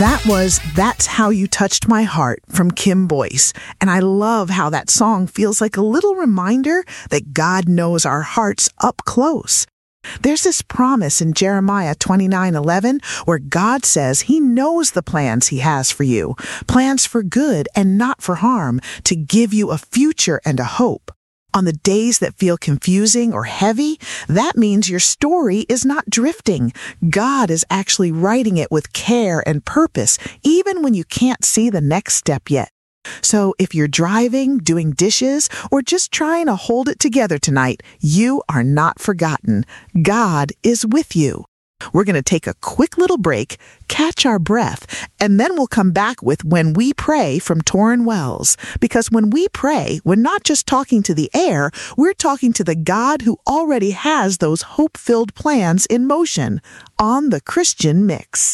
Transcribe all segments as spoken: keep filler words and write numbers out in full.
That was That's How You Touched My Heart from Kim Boyce. And I love how that song feels like a little reminder that God knows our hearts up close. There's this promise in Jeremiah twenty-nine eleven where God says he knows the plans he has for you, plans for good and not for harm, to give you a future and a hope. On the days that feel confusing or heavy, that means your story is not drifting. God is actually writing it with care and purpose, even when you can't see the next step yet. So if you're driving, doing dishes, or just trying to hold it together tonight, you are not forgotten. God is with you. We're going to take a quick little break, catch our breath, and then we'll come back with When We Pray from Torrin Wells. Because when we pray, we're not just talking to the air, we're talking to the God who already has those hope-filled plans in motion on the Christian Mix.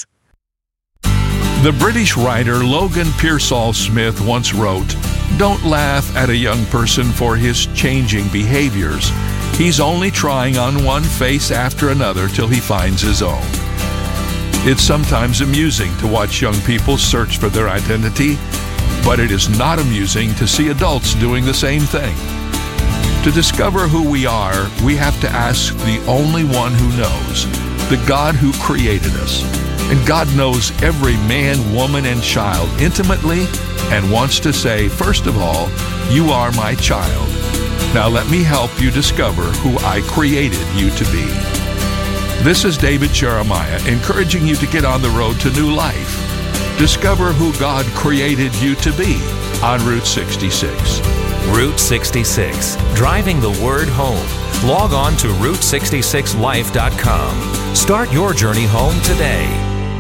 The British writer Logan Pearsall Smith once wrote, "Don't laugh at a young person for his changing behaviors. He's only trying on one face after another till he finds his own." It's sometimes amusing to watch young people search for their identity, but it is not amusing to see adults doing the same thing. To discover who we are, we have to ask the only one who knows, the God who created us. And God knows every man, woman, and child intimately and wants to say, first of all, "You are my child. Now let me help you discover who I created you to be." This is David Jeremiah encouraging you to get on the road to new life. Discover who God created you to be on Route sixty-six. Route sixty-six, driving the word home. Log on to route sixty-six life dot com. Start your journey home today.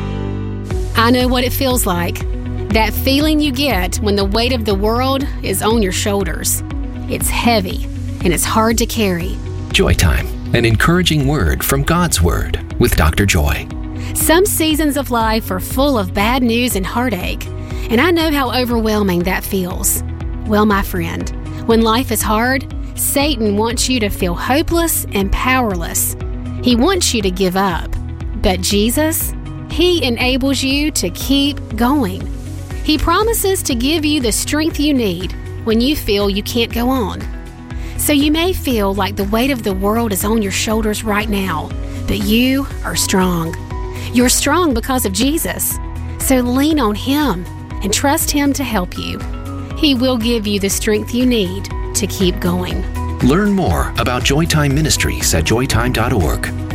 I know what it feels like. That feeling you get when the weight of the world is on your shoulders. It's heavy, and it's hard to carry. Joy Time, an encouraging word from God's Word with Doctor Joy. Some seasons of life are full of bad news and heartache, and I know how overwhelming that feels. Well, my friend, when life is hard, Satan wants you to feel hopeless and powerless. He wants you to give up. But Jesus, He enables you to keep going. He promises to give you the strength you need when you feel you can't go on. So you may feel like the weight of the world is on your shoulders right now, but you are strong. You're strong because of Jesus. So lean on Him and trust Him to help you. He will give you the strength you need to keep going. Learn more about Joytime Ministries at joytime dot org.